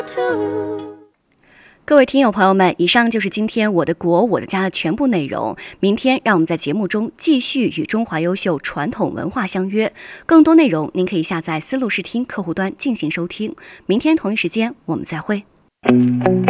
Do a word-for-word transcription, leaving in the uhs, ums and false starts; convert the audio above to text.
各位听友朋友们，以上就是今天我的国我的家的全部内容。明天让我们在节目中继续与中华优秀传统文化相约。更多内容您可以下载思路视听客户端进行收听。明天同一时间我们再会。